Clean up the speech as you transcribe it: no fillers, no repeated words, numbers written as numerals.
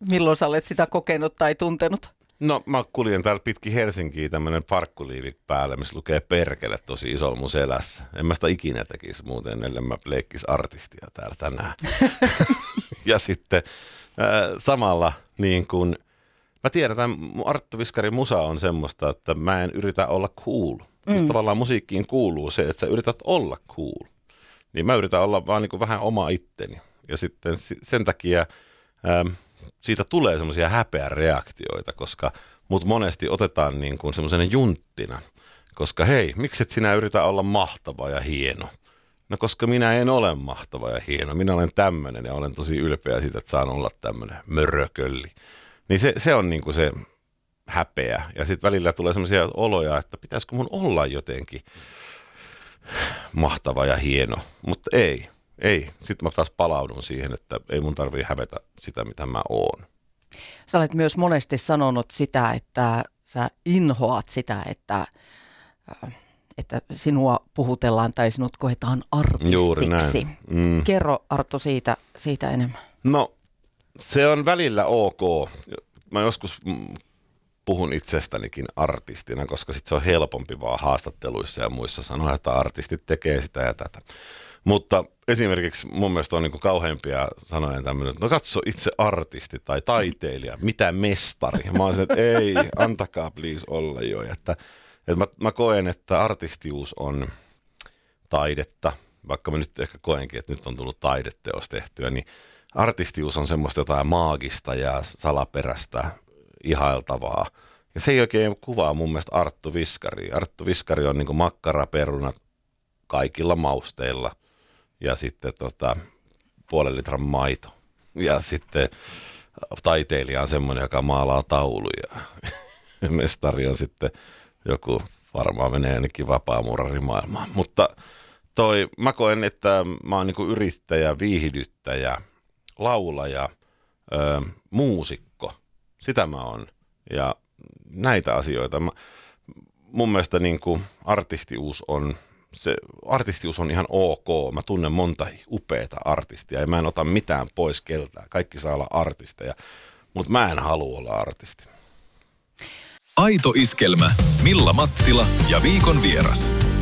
Milloin sä olet sitä kokenut tai tuntenut? No mä kuljen täällä pitkin Helsinkiä tämmönen farkkuliivi päällä, missä lukee perkele tosi isolla mun selässä. En mä sitä ikinä tekisi muuten, ellei mä leikkisi artistia täällä tänään. Ja sitten samalla niin kun, mä tiedän, että mun Arttu Viskarin musa on semmoista, että mä en yritä olla cool. Tavallaan musiikkiin kuuluu se, että sä yrität olla cool. Niin mä yritän olla vaan niin kuin vähän oma itteni. Ja sitten sen takia siitä tulee semmoisia häpeäreaktioita, koska mut monesti otetaan niin kuin semmoisena junttina. Koska hei, miksi et sinä yritä olla mahtava ja hieno? No koska minä en ole mahtava ja hieno. Minä olen tämmöinen ja olen tosi ylpeä siitä, että saan olla tämmöinen mörökölli. Niin se on niin kuin se häpeä. Ja sitten välillä tulee semmoisia oloja, että pitäisikö mun olla jotenkin mahtava ja hieno. Mutta ei. Sitten mä taas palaudun siihen, että ei mun tarvitse hävetä sitä, mitä mä oon. Sä olet myös monesti sanonut sitä, että sä inhoat sitä, että sinua puhutellaan tai sinut koetaan artistiksi. Juuri näin. Kerro Arttu siitä enemmän. No se on välillä ok. Mä joskus puhun itsestänikin artistina, koska sit se on helpompi vaan haastatteluissa ja muissa sanoa, että artistit tekee sitä ja tätä. Mutta esimerkiksi mun mielestä on niin kuin kauheimpia sanoja tämmöinen, että no katso itse artisti tai taiteilija, mitä mestari. Mä oon sen, että ei, antakaa please olla jo. Että mä koen, että artistius on taidetta, vaikka mä nyt ehkä koenkin, että nyt on tullut taideteos tehtyä, niin artistius on semmoista jotain maagista ja salaperäistä, ihailtavaa. Ja se ei oikein kuvaa mun mielestä Arttu Viskaria. Arttu Viskari on niin kuin makkaraperunat kaikilla mausteilla. Ja sitten puolen litran maito. Ja sitten taiteilija on semmoinen, joka maalaa tauluja. Mestari on sitten joku, varmaan menee ainakin vapaamuurarimaailmaan. Mutta mä koen, että mä oon niinku yrittäjä, viihdyttäjä, laulaja, muusikko. Sitä mä oon. Ja näitä asioita. Mun mielestä niinku artistius on ihan ok. Mä tunnen monta upeata artistia ja mä en ota mitään pois keltään. Kaikki saa olla artisteja, mutta mä en halua olla artisti. Aito iskelmä. Milla Mattila ja viikon vieras.